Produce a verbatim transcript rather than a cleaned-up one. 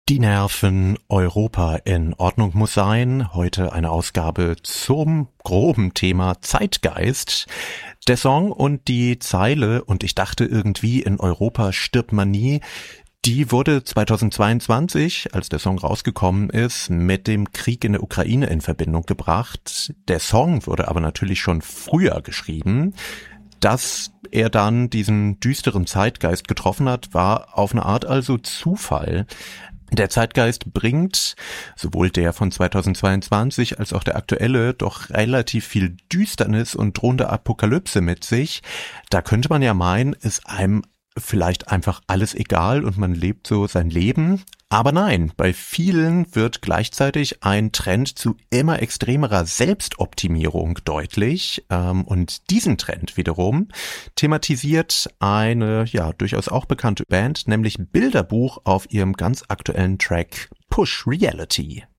Die Nerven, Europa in Ordnung muss sein. Heute eine Ausgabe zum groben Thema Zeitgeist. Der Song und die Zeile "Und ich dachte irgendwie, in Europa stirbt man nie", die wurde zweitausendzweiundzwanzig, als der Song rausgekommen ist, mit dem Krieg in der Ukraine in Verbindung gebracht. Der Song wurde aber natürlich schon früher geschrieben. Dass er dann diesen düsteren Zeitgeist getroffen hat, war auf eine Art also Zufall. Der Zeitgeist bringt, sowohl der von zweitausendzweiundzwanzig als auch der aktuelle, doch relativ viel Düsternis und drohende Apokalypse mit sich. Da könnte man ja meinen, ist einem vielleicht einfach alles egal und man lebt so sein Leben. Aber nein, bei vielen wird gleichzeitig ein Trend zu immer extremerer Selbstoptimierung deutlich. Und diesen Trend wiederum thematisiert eine ja durchaus auch bekannte Band, nämlich Bilderbuch auf ihrem ganz aktuellen Track Push Reality.